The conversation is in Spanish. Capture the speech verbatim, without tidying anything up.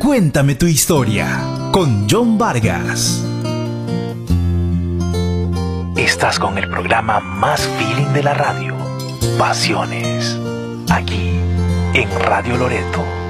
Cuéntame tu historia con John Vargas. Estás con el programa más feeling de la radio, Pasiones, aquí en Radio Loreto.